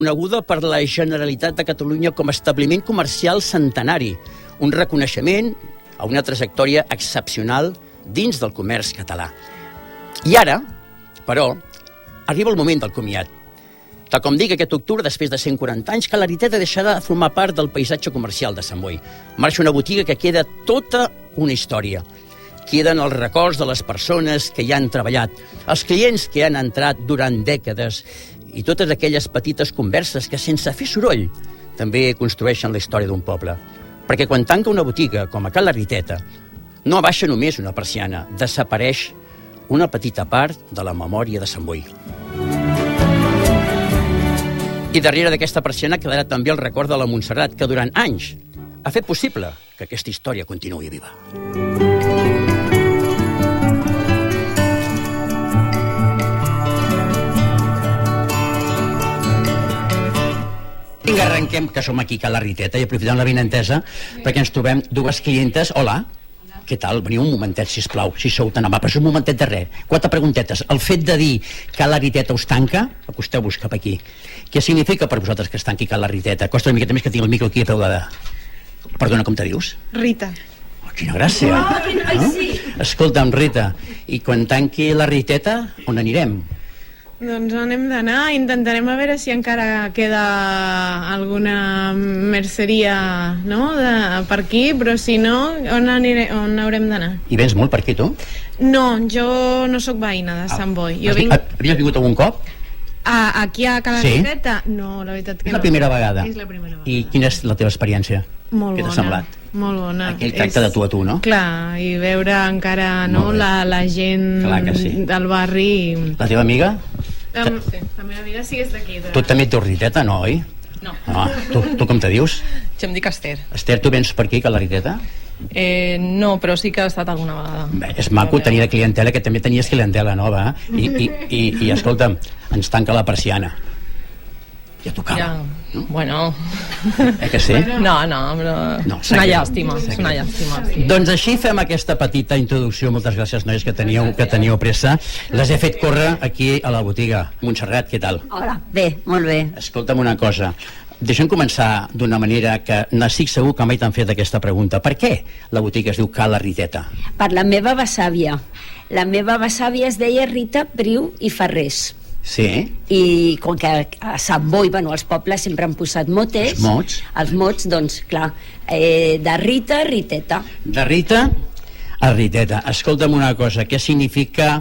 coneguda per la Generalitat de Catalunya com a establiment comercial centenari, un reconeixement a una trajectòria excepcional dins del comerç català. I ara, però, arriba el moment del comiat. Tal com dic, aquest octubre, després de 140 anys, Ca l'Ariteta deixarà de formar part del paisatge comercial de Sant Boi. Marxa una botiga que queda tota una història. Queden els records de les persones que hi han treballat, els clients que han entrat durant dècades i totes aquelles petites converses que, sense fer soroll, també construeixen la història d'un poble. Perquè quan tanca una botiga com a Ca l'Ariteta, no abaixa només una persiana, desapareix una petita part de la memòria de Sant Boi. I darrere d'aquesta persiana quedarà també el record de la Montserrat, que durant anys ha fet possible que aquesta història continuï viva. Vinga, arrenquem, que som aquí a Ca l'Ariteta, i aprofitem la vinentesa perquè ens trobem dues clientes. Hola. Què tal? Veniu un momentet, sisplau, si sou tan amables. Un momentet de res. 4 preguntetes. El fet de dir Ca l'Ariteta us tanca, acosteu-vos cap aquí. Què significa per vosaltres que es tanqui Ca l'Ariteta? Costa una miqueta més que tinc el micro aquí a peu de... Perdona, com te dius? Rita. Oh, quina gràcia. No? Escolta'm, Rita, i quan tanqui la Riteta, on anirem? Doncs on hem d'anar? Intentarem a veure si encara queda alguna merceria, no? Per aquí, però si no, on haurem d'anar? I vens molt per aquí, tu? No, jo no sóc veïna de Sant Boi. Havies vingut algun cop? Aquí a Ca l'Ariteta? Sí? No, la veritat que no. És la primera vegada? És la primera vegada. I quina és la teva experiència? Molt bona. Què t'ha semblat? Molt bona. Aquell tracte de tu a tu, no? Clar, i veure encara la gent del barri. La teva amiga? Sí, la meva amiga sí que és d'aquí. Tu també et dius Riteta, no, oi? No. Tu com te dius? Jo em dic Esther. Esther, tu vens per aquí, Ca l'Ariteta? No, però sí que he estat alguna vegada. Bé, és maco tenir de clientela, que també tenies clientela nova, i escolta'm, ens tanca la persiana. Ja tocava. Ja, no? Bueno... Que sí? No, però... No, és una llàstima, és una llàstima. Sí. Doncs així fem aquesta petita introducció. Moltes gràcies, noies, que teníeu pressa. Les he fet córrer aquí a la botiga. Montserrat, què tal? Hola, bé, molt bé. Escolta'm una cosa. Deixem començar d'una manera que n'estic segur que mai t'han fet aquesta pregunta. Per què la botiga es diu Ca l'Ariteta? Per la meva besàvia. La meva besàvia es deia Rita Priu i Ferrés. Sí. I com que a Sant Boi, els pobles sempre han posat motes. Els mots, doncs, clar, de Rita a Riteta. De Rita a Riteta. Escolta'm una cosa, què significa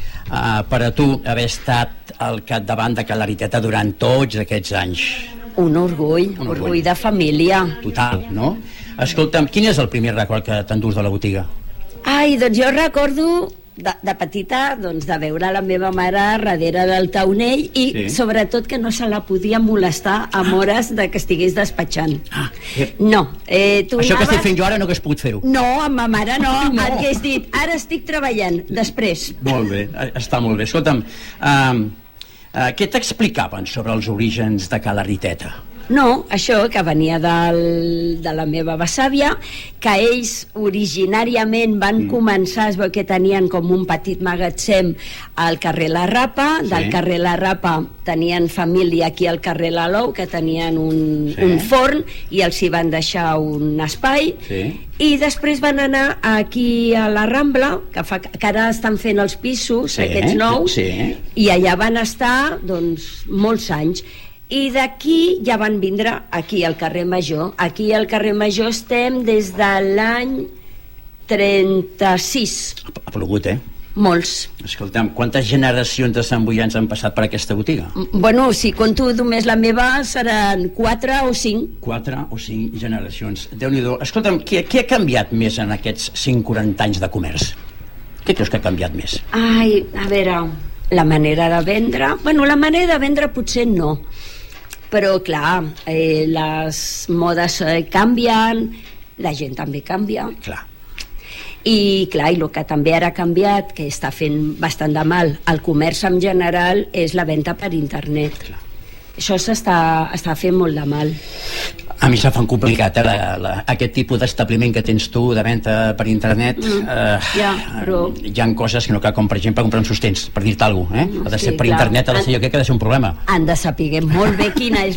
per a tu haver estat al capdavant de Ca l'Ariteta durant tots aquests anys? Un orgull de família. Total, no? Escolta'm, quin és el primer record que t'endús de la botiga? Ai, doncs jo recordo de petita, doncs, de veure la meva mare darrere del taulell i sobretot que no se la podia molestar amb hores de que estigués despatxant. No. Això que estic fent jo ara no hagués pogut fer-ho. No, amb ma mare no. Hagués dit, ara estic treballant, després. Molt bé, està molt bé. Escolta'm, què t'explicaven sobre els orígens de Ca l'Ariteta? No, això que venia de la meva besàvia, que ells originàriament van començar, es veu que tenien com un petit magatzem al carrer La Rapa, del carrer La Rapa tenien família aquí al carrer La Lou, que tenien un forn, i els hi van deixar un espai, i després van anar aquí a la Rambla, que ara estan fent els pisos, aquests nous, i allà van estar, doncs, molts anys. I d'aquí ja van vindre aquí al carrer Major. Aquí al carrer Major estem des de l'any 36. Ha plogut, Molts. Escolta'm, quantes generacions de santboians han passat per aquesta botiga? Bueno, si conto només la meva seran 4 o 5. 4 o 5 generacions. Déu-n'hi-do. Escolta'm, què ha canviat més en aquests 140 anys de comerç? Què creus que ha canviat més? Ai, a veure, la manera de vendre... Bueno, la manera de vendre potser no. Però, clar, les modes canvien, la gent també canvia. Clar. I, clar, el que també ara ha canviat, que està fent bastant de mal al comerç en general, és la venda per internet. Clar. això s'està fent molt de mal. A mi se fan complicat, aquest tipus d'establiment que tens tu de venda per internet. Però... hi ha coses que no cal, com per exemple comprar un sostens, per dir-te alguna cosa, ha de ser per internet, ha de ser, jo crec que ha de ser un problema. Han de saber molt bé quina és